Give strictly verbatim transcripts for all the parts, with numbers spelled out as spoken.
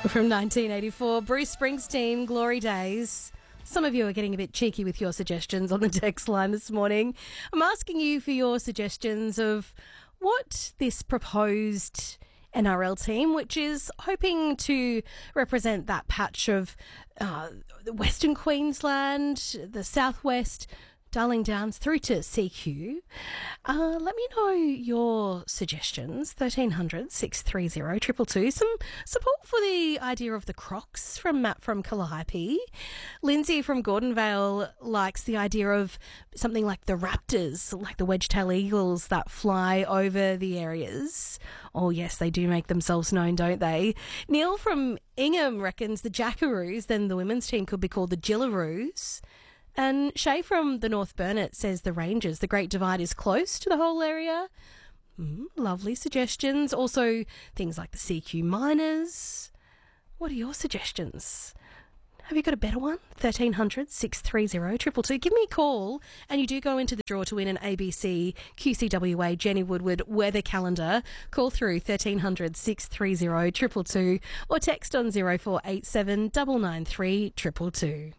From nineteen eighty-four, Bruce Springsteen, Glory Days. Some of you are getting a bit cheeky with your suggestions on the text line this morning. I'm asking you for your suggestions of what this proposed N R L team, which is hoping to represent that patch of uh, Western Queensland, the Southwest, Darling Downs through to C Q. Uh, let me know your suggestions. thirteen hundred, six three zero, two two two. Some support for the idea of the Crocs from Matt from Calliope. Lindsay from Gordonvale likes the idea of something like the Raptors, like the wedge-tail eagles that fly over the areas. Oh, yes, they do make themselves known, don't they? Neil from Ingham reckons the Jackaroos, then the women's team could be called the Gillaroos. And Shay from the North Burnett says the Rangers. The Great Divide is close to the whole area. Mm, lovely suggestions. Also, things like the C Q Miners. What are your suggestions? Have you got a better one? thirteen hundred, six three zero, two two two. Give me a call and you do go into the draw to win an A B C Q C W A Jenny Woodward weather calendar. Call through thirteen hundred, six three zero, two two two or text on zero four eight seven, nine nine three, two two two.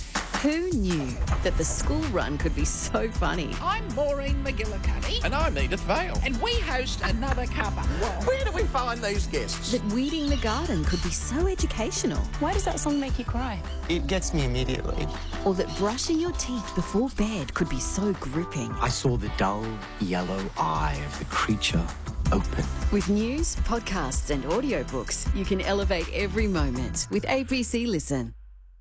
Who knew that the school run could be so funny? I'm Maureen McGillicuddy. And I'm Edith Vale. And we host Another Cuppa. Where do we find these guests? That weeding the garden could be so educational. Why does that song make you cry? It gets me immediately. Or that brushing your teeth before bed could be so gripping. I saw the dull yellow eye of the creature open. With news, podcasts and audiobooks, you can elevate every moment with A B C Listen.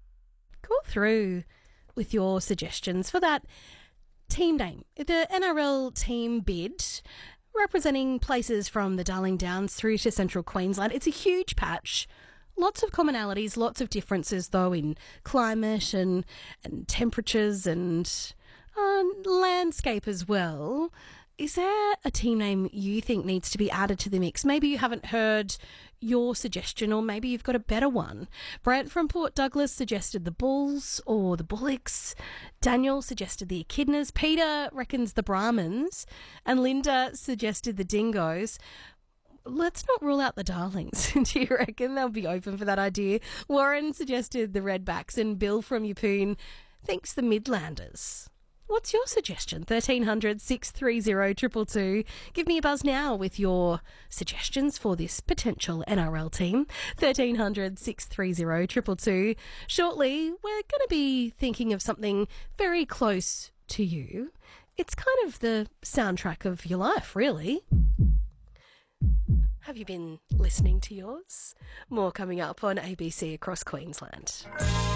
Call through with your suggestions for that team name. The N R L team bid representing places from the Darling Downs through to Central Queensland. It's a huge patch. Lots of commonalities, lots of differences though in climate and, and temperatures and uh, landscape as well. Is there a team name you think needs to be added to the mix? Maybe you haven't heard your suggestion or maybe you've got a better one. Brent from Port Douglas suggested the Bulls or the Bullocks. Daniel suggested the Echidnas. Peter reckons the Brahmins. And Linda suggested the Dingoes. Let's not rule out the Darlings. Do you reckon they'll be open for that idea? Warren suggested the Redbacks and Bill from Yeppoon thinks the Midlanders. What's your suggestion? thirteen hundred, six three zero, two two two. Give me a buzz now with your suggestions for this potential N R L team. thirteen hundred, six three zero, two two two. Shortly, we're going to be thinking of something very close to you. It's kind of the soundtrack of your life, really. Have you been listening to yours? More coming up on A B C Across Queensland.